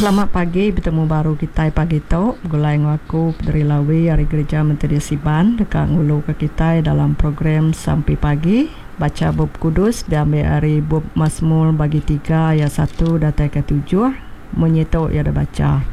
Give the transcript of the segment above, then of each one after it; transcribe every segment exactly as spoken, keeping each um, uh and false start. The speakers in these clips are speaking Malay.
Selamat pagi, bertemu baru kita pagi tu. Gulai ngaku dari Lawi hari gereja Menteri Siban dekat ngulu ke kita dalam program sampai pagi. Baca bab kudus diambil hari bab Mazmur bagi tiga ayat satu datai ke tujuh. Menyetok ya ada baca.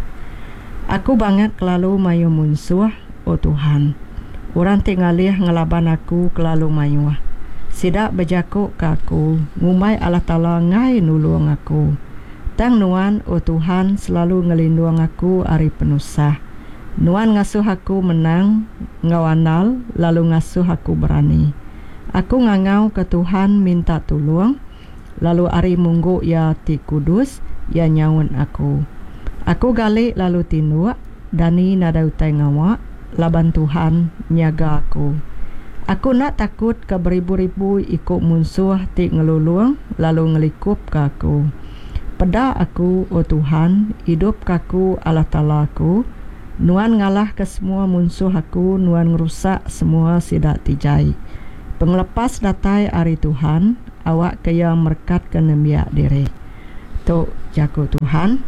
Aku banget kelalu mayu munsuh, oh Tuhan. Orang tinggalih ngelaban aku kelalu mayu. Sidak berjakuk ke aku, ngumai Allah Ta'ala ngai nulung aku. Tang nuan, oh Tuhan, selalu ngelindung aku hari penusah. Nuan ngasuh aku menang, ngawanal, lalu ngasuh aku berani. Aku ngangau ke Tuhan minta tolong, lalu hari munggu ya ti kudus, ya nyawun aku. Aku galik lalu tinduak, dani nada utai ngawak, laban Tuhan nyaga aku. Aku nak takut ke beribu-ribu ikut munsuh ti ngeluluang, lalu ngelikup ke aku. Pada aku, oh Tuhan, hidup kaku Allah Ta'ala aku. Nuan ngalah ke semua munsuh aku, nuan ngerusak semua sidak tijai. Penglepas datai hari Tuhan, awak kaya merkat ke nembiak diri. Tok jago Tuhan.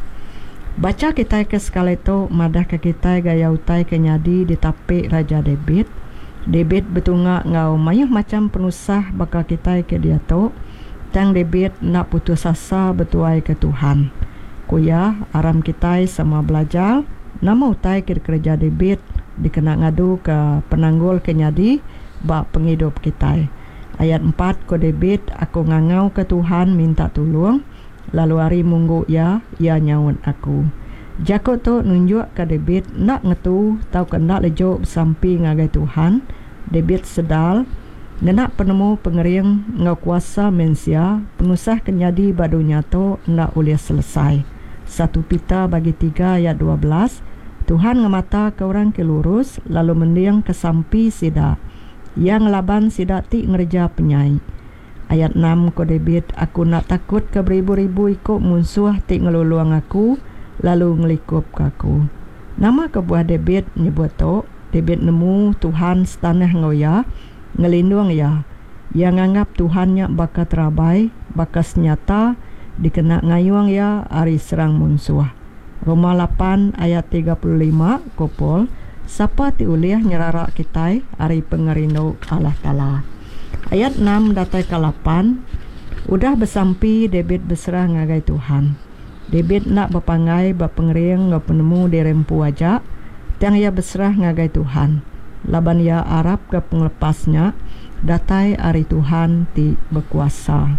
Baca kita ke sekali tu, madah ke kita gaya utai kenyadi di tapik Raja David. David betungak ngau mayuh macam penusah bakal kita ke dia tu. Tang David nak putus asa betuai ke Tuhan. Kuya aram kita sama belajar nama utai ke kerja David dikena ngadu ke penanggul kenyadi bak penghidup kita. Ayat empat ko David, aku ngangau ke Tuhan minta tolong, lalu hari munggu ya ia nyawun aku. Jako tu nunjuk ke David nak ngetu tau ke nak lejo sampai ngagai Tuhan. David sedal Nenak penemu pengering ngau kuasa mensia, penusah kenyadi badunya to nak boleh selesai. Satu Pita bagi tiga ayat dua belas. Tuhan ngemata ke orang ke lurus, lalu mendiang ke sampi sida. Yang laban sida ti ngereja penyai. Ayat enam ko David, aku nak takut ke beribu-ribu ikut munsuh ti ngeluluang aku, lalu ngelikup ke aku. Nama kebuah David nyebut to, David nemu Tuhan setanah ngoya, ngelindung ya, yang anggap Tuhannya baka terabai, baka senyata, dikena ngayuang ya hari serang munsuh. Roma lapan ayat tiga puluh lima kopol, siapa ti uliah nyerarak kita hari pengerindu Allah Ta'ala. Ayat enam datai ke lapan, udah besampi David berserah ngagai Tuhan. David nak berpangai berpengering ngau penemu dirempu wajak, yang ia berserah ngagai Tuhan. Laban ya Arab ke penglepasnya, datai hari Tuhan ti berkuasa.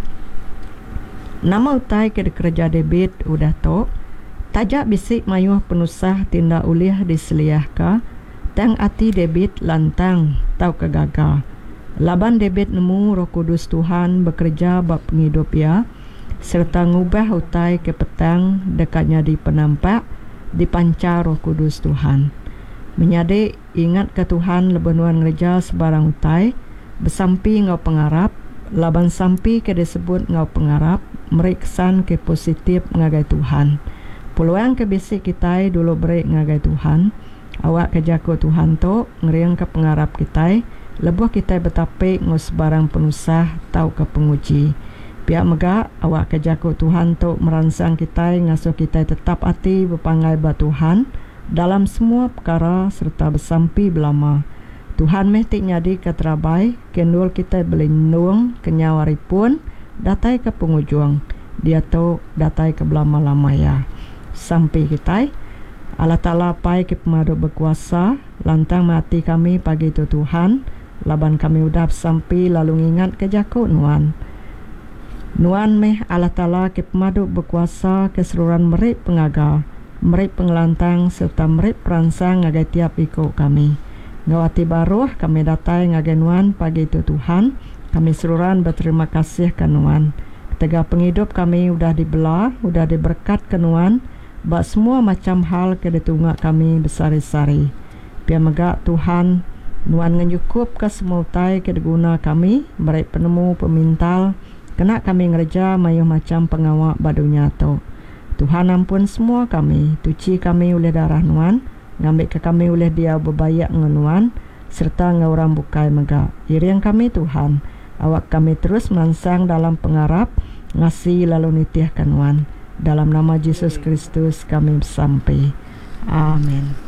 Nama utai ke kerja David udah to, tajak bisik mayuh penusah tindak ulih diseliah ka, tang ati David lantang tau kegagal. Laban David nemu Roh Kudus Tuhan bekerja bab penghidup ya, serta ngubah utai ke petang dekatnya di penampak, dipancar Roh Kudus Tuhan. Menyadik ingat ke Tuhan lebenuan ngereja sebarang utai, bersampi ngau pengarap, laban sampi ke disebut ngau pengarap, meriksan ke positif ngagai Tuhan. Peluang ke bisik kita dulu berik ngagai Tuhan, awak ke jago Tuhan to, ngeriang ke pengarap kita, lebuh kita betapik ngau sebarang penusah tau ke penguji. Pihak megak awak ke jago Tuhan to merangsang kita, ngasuh kita tetap hati berpangai ba Tuhan, dalam semua perkara serta bersampi belama. Tuhan mesti nyadi ke terabai, kendul kita berlindung kenyawari pun, datai ke pengujung. Dia tu datai ke belama-lama ya. Sampai kita, Allah Ta'ala pai ke pemadu berkuasa, lantang mati kami pagi tu Tuhan, laban kami udap sampai lalu ingat ke jakut nuan. Nuan meh Allah Ta'ala ke pemadu berkuasa keseluruhan merik pengagal, merik pengelantang serta merik perangsang ngagai tiap ikut kami. Ngawati baruh kami datai ngagai nuan pagi itu Tuhan, kami seluruhan berterima kasih ke nuan. Ketika penghidup kami udah dibelah, udah diberkat ke nuan, bak semua macam hal ke ditunggak kami besar-sari. Biar megak Tuhan, nuan ngenyukup ke semua utai ke diguna kami, merik penemu pemintal, kena kami ngereja mayuh macam pengawak badunya tu. Tuhan ampun semua kami, tuci kami oleh darah nuan, ngambil ke kami oleh dia berbayak ngenuan, serta ngauram bukai megak. Iriang kami Tuhan, awak kami terus melansang dalam pengarap, ngasih lalu nitiah kanuan. Dalam nama Yesus Kristus kami sampai. Amin.